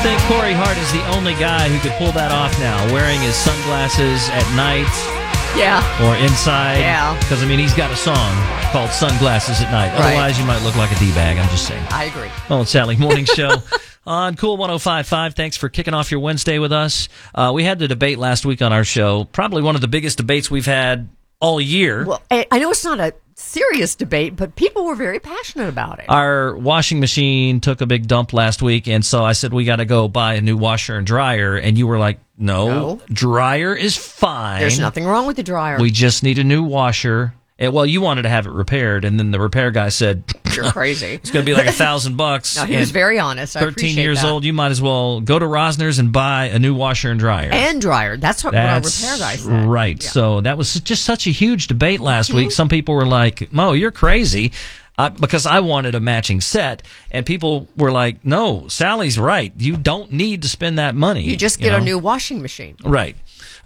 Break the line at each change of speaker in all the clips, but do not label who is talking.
think Corey Hart is the only guy who could pull that off now, wearing his sunglasses at night.
Yeah.
Or inside.
Yeah.
Because, I mean, he's got a song called Sunglasses at Night.
Right.
Otherwise, you might look like a D-bag. I'm just saying.
I agree.
Mo and Sally Morning Show on Cool 105.5. Thanks for kicking off your Wednesday with us. We had the debate last week on our show. Probably one of the biggest debates we've had all year.
Well, I know it's not a serious debate, but people were very passionate about it.
Our washing machine took a big dump last week, and so I said, we got to go buy a new washer and dryer. And you were like, no, dryer is fine.
There's nothing wrong with the dryer.
We just need a new washer. Well, you wanted to have it repaired, and then the repair guy said,
"You're crazy.
It's going to be like $1,000."
No, he was very honest. I
13 years
that.
old, you might as well go to Rosner's and buy a new washer and dryer.
And dryer. That's what our repair guy said.
Right.
Yeah.
So that was just such a huge debate last week. Some people were like, Mo, you're crazy. Because I wanted a matching set, and people were like, no, Sally's right. You don't need to spend that money.
You just get a new washing machine.
Right.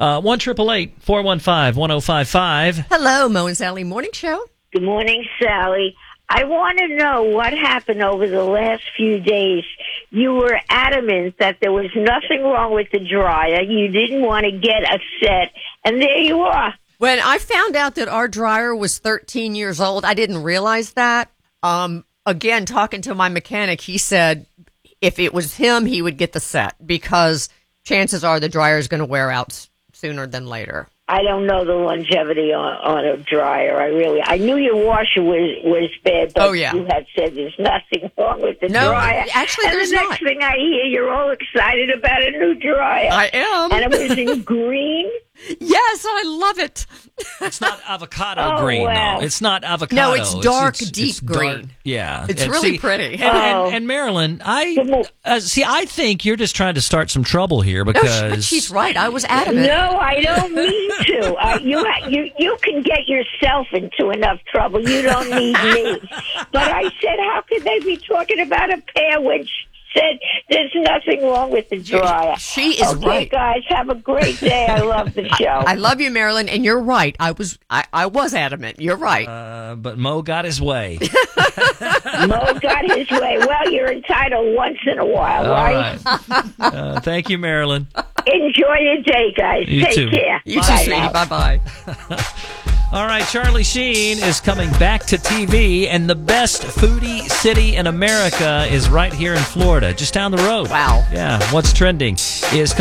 1-888-415-1055.
Hello, Mo and Sally Morning Show.
Good morning, Sally. I want to know what happened over the last few days. You were adamant that there was nothing wrong with the dryer. You didn't want to get a set, and there you are.
When I found out that our dryer was 13 years old, I didn't realize that. Again, talking to my mechanic, he said if it was him, he would get the set because chances are the dryer is going to wear out sooner than later.
I don't know the longevity on a dryer. I knew your washer was bad, but you had said there's nothing wrong with the dryer.
Actually,
and
there's
the next thing I hear, you're all excited about a new dryer.
I am.
And it was in green?
Yes, I love it.
It's not avocado green,
wow.
though. It's not avocado.
No, it's dark, deep
it's
green.
Dark, yeah.
It's really pretty.
And Marilyn, I think you're just trying to start some trouble here because...
No, she's right. I was adamant.
No, I don't mean to. You can get yourself into enough trouble. You don't need me. But I said, how could they be talking about a pair when she said there's nothing wrong with the dryer?
She is right.
Okay, guys, have a great day. I love the show.
I love you, Marilyn, and you're right. I was adamant. You're right.
But Mo got his way.
Mo got his way. Well, you're entitled once in a while, right?
Thank you, Marilyn.
Enjoy your day, guys. Take care.
You too, sweetie. Bye-bye.
All right, Charlie Sheen is coming back to TV, and the best foodie city in America is right here in Florida, just down the road.
Wow.
Yeah, what's trending is